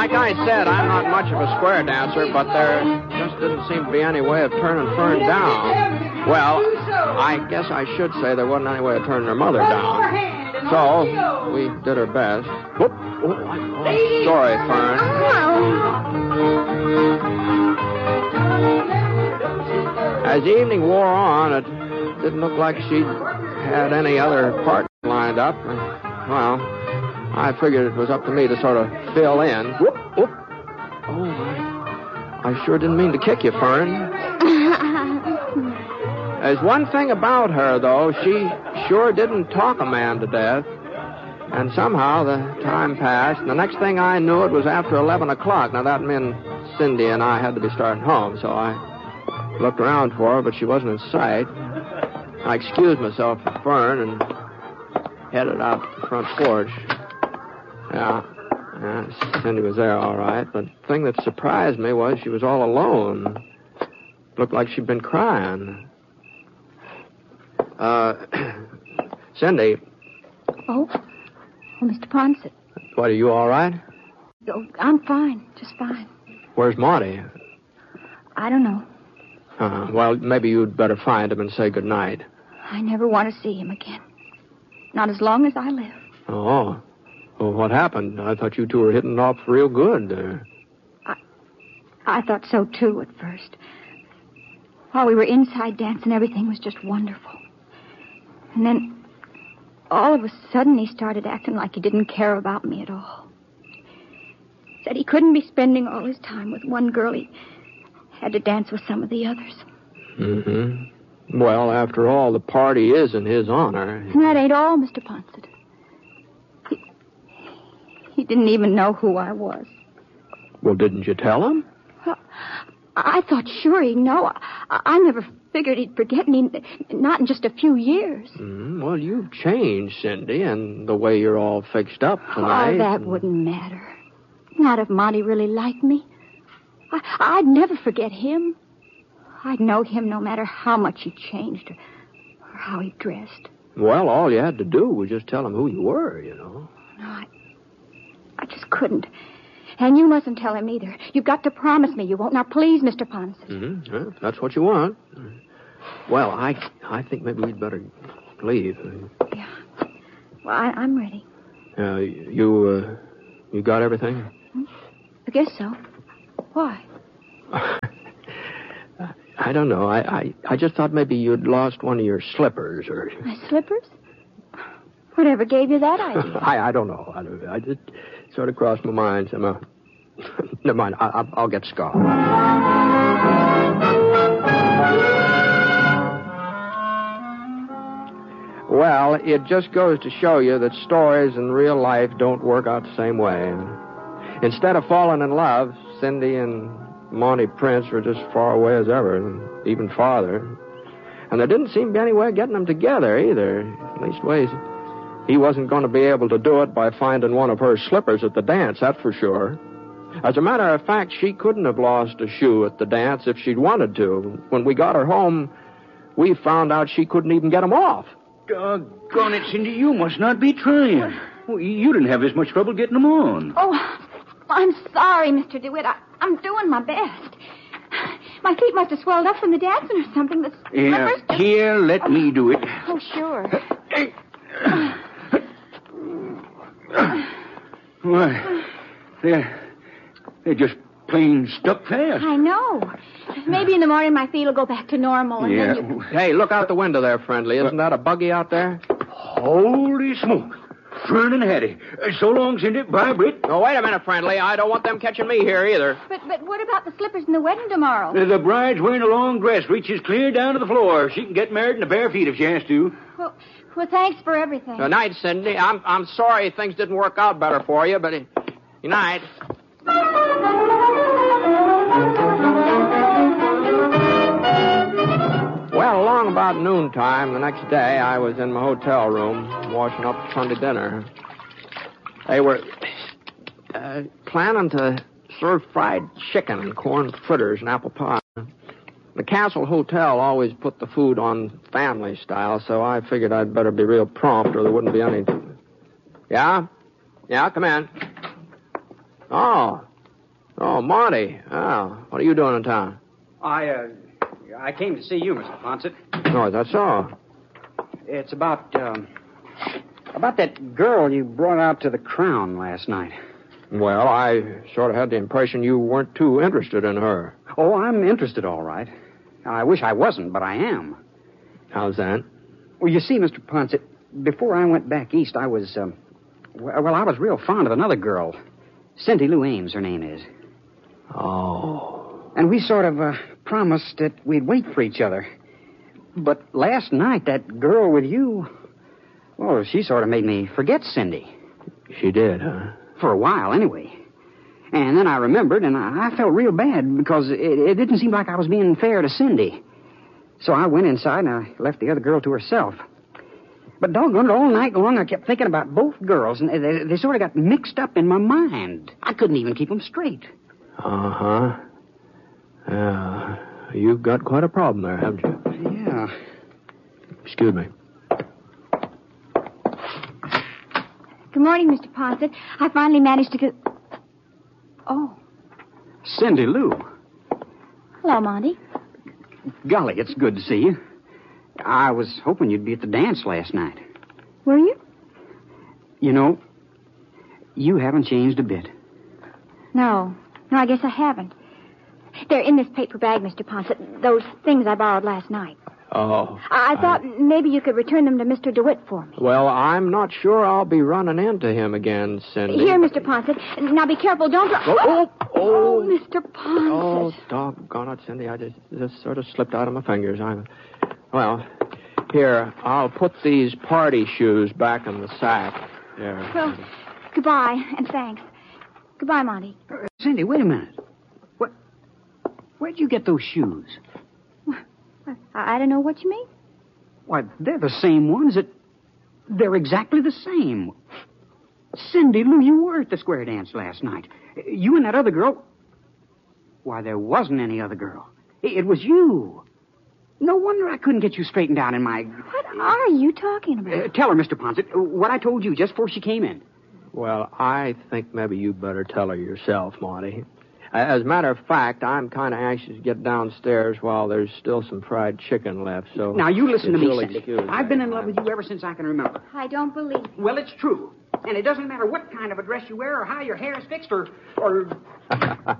Like I said, I'm not much of a square dancer, but there just didn't seem to be any way of turning Fern down. Well, I guess I should say there wasn't any way of turning her mother down. So, we did our best. Whoop. Oh, sorry, Fern. As the evening wore on, it didn't look like she had any other part lined up. Well, I figured it was up to me to sort of fill in. Whoop, whoop. Oh, I sure didn't mean to kick you, Fern. There's one thing about her, though. She sure didn't talk a man to death. And somehow the time passed, and the next thing I knew, it was after 11 o'clock. Now, that meant Cindy and I had to be starting home, so I looked around for her, but she wasn't in sight. I excused myself from Fern and headed out the front porch. Yeah, Cindy was there all right, but the thing that surprised me was she was all alone. Looked like she'd been crying. Cindy. Oh, Mr. Ponset. What, are you all right? Oh, I'm fine, just fine. Where's Monty? I don't know. Well, maybe you'd better find him and say goodnight. I never want to see him again. Not as long as I live. Oh. Well, what happened? I thought you two were hitting off real good. I thought so, too, at first. While we were inside dancing, everything was just wonderful. And then, all of a sudden, he started acting like he didn't care about me at all. Said he couldn't be spending all his time with one girl. He had to dance with some of the others. Mm-hmm. Well, after all, the party is in his honor. And that ain't all, Mr. Ponset. He didn't even know who I was. Well, didn't you tell him? Well, I thought sure he'd know. I never figured he'd forget me, not in just a few years. Well, you've changed, Cindy, and the way you're all fixed up tonight. Oh, that wouldn't matter. Not if Monty really liked me. I'd never forget him. I'd know him no matter how much he changed or how he dressed. Well, all you had to do was just tell him who you were, you know. No, I just couldn't. And you mustn't tell him either. You've got to promise me you won't. Now, please, Mr. Ponset. Mm-hmm. Well, if that's what you want. Well, I think maybe we'd better leave. Yeah. Well, I'm ready. You got everything? I guess so. Why? I don't know. I just thought maybe you'd lost one of your slippers or... My slippers? Whatever gave you that idea? I don't know. I just sort of crossed my mind somehow. Never mind. I'll get Scott. Well, it just goes to show you that stories in real life don't work out the same way. Instead of falling in love, Cindy and Monty Prince were just far away as ever, and even farther. And there didn't seem to be any way of getting them together either. Leastways, he wasn't going to be able to do it by finding one of her slippers at the dance, that's for sure. As a matter of fact, she couldn't have lost a shoe at the dance if she'd wanted to. When we got her home, we found out she couldn't even get them off. Doggone it, Cindy, you must not be trying. Well, you didn't have as much trouble getting them on. Oh, I'm sorry, Mr. DeWitt. I'm doing my best. My feet must have swelled up from the dancing or something. The slippers just... Here, let me do it. Oh, sure. Why, they're just plain stuck fast. I know. Maybe in the morning my feet will go back to normal. And then you... Hey, look out the window there, friendly. Isn't that a buggy out there? Holy smoke. Fern and Hattie. So long, Cindy. Bye, Britt. Oh, wait a minute, friendly. I don't want them catching me here either. But what about the slippers and the wedding tomorrow? The bride's wearing a long dress, reaches clear down to the floor. She can get married in the bare feet if she has to. Well, thanks for everything. Good night, Cindy. I'm sorry things didn't work out better for you, but good night. Well, along about noontime the next day, I was in my hotel room washing up Sunday dinner. They were planning to serve fried chicken and corn fritters and apple pie. The Castle Hotel always put the food on family style, so I figured I'd better be real prompt or there wouldn't be any... Yeah? Yeah, come in. Oh, Oh, Monty. Oh, what are you doing in town? I came to see you, Mr. Ponset. Oh, that's all. It's about that girl you brought out to the Crown last night. Well, I sort of had the impression you weren't too interested in her. Oh, I'm interested, all right. I wish I wasn't, but I am. How's that? Well, you see, Mr. Ponset, before I went back east, I was, I was real fond of another girl. Cindy Lou Ames, her name is. Oh. And we sort of promised that we'd wait for each other. But last night, that girl with you, well, she sort of made me forget Cindy. She did, huh? For a while, anyway. And then I remembered, and I felt real bad because it didn't seem like I was being fair to Cindy. So I went inside and I left the other girl to herself. But doggone it, all night long I kept thinking about both girls, and they sort of got mixed up in my mind. I couldn't even keep them straight. Uh-huh. You've got quite a problem there, haven't you? Yeah. Excuse me. Good morning, Mr. Ponset. I finally managed to get... Oh. Cindy Lou. Hello, Monty. Golly, it's good to see you. I was hoping you'd be at the dance last night. Were you? You know, you haven't changed a bit. No, I guess I haven't. They're in this paper bag, Mr. Ponset. Those things I borrowed last night. Oh. I thought maybe you could return them to Mr. DeWitt for me. Well, I'm not sure I'll be running into him again, Cindy. Here, Mr. Ponset. Now be careful. Don't... Oh, Mr. Ponset. Oh, doggone it, Cindy. I just sort of slipped out of my fingers. Well, here, I'll put these party shoes back in the sack. There. Well, goodbye, and thanks. Goodbye, Monty. Cindy, wait a minute. Where'd you get those shoes? I don't know what you mean. Why, they're the same ones. They're exactly the same. Cindy Lou, you were at the square dance last night. You and that other girl... Why, there wasn't any other girl. It was you. No wonder I couldn't get you straightened out in my... What are you talking about? Tell her, Mr. Ponset, what I told you just before she came in. Well, I think maybe you better tell her yourself, Monty. As a matter of fact, I'm kind of anxious to get downstairs while there's still some fried chicken left, so... Now, you listen to me, you'll Cindy. excuse I've me. been in love with you ever since I can remember. I don't believe it. Well, it's true. And it doesn't matter what kind of a dress you wear or how your hair is fixed or...